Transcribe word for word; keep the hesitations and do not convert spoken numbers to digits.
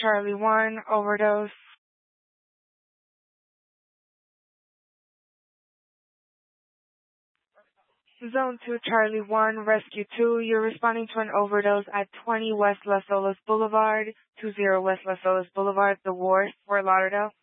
Charlie one, overdose. Zone two, Charlie one, Rescue two, you're responding to an overdose at twenty West Las Olas Boulevard, two zero West Las Olas Boulevard, The Wharf, Fort Lauderdale.